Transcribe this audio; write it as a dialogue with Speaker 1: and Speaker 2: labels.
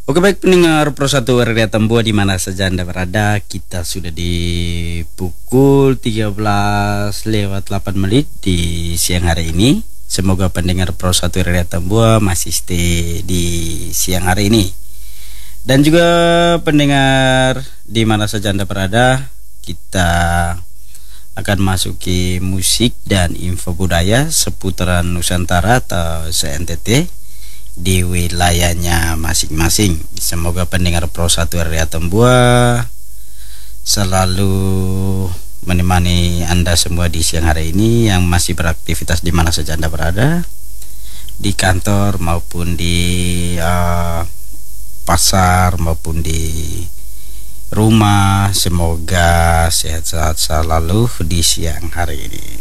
Speaker 1: Oke, baik pendengar Pro 1 RRI Tambua di mana saja Anda berada, kita sudah di pukul 13:08 di siang hari ini. Semoga pendengar Pro 1 RRI Tambua masih stay di siang hari ini. Dan juga pendengar di mana saja Anda berada, kita akan masuki musik dan info budaya seputaran Nusantara atau se-NTT di wilayahnya masing-masing. Semoga pendengar Pro 1 RRI Tambua selalu menemani Anda semua di siang hari ini yang masih beraktivitas di mana saja Anda berada, di kantor maupun di pasar maupun di rumah. Semoga sehat-sehat selalu di siang hari ini.